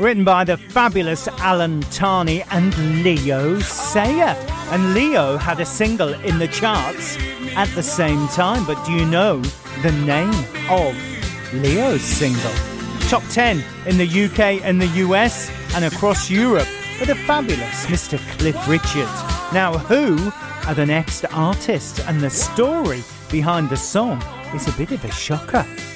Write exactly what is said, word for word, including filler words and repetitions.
written by the fabulous Alan Tarney and Leo Sayer. And Leo had a single in the charts at the same time, but do you know the name of Leo's single? Top ten in the U K and the U S and across Europe for the fabulous Mister Cliff Richard. Now, who are the next artists? And the story behind the song is a bit of a shocker.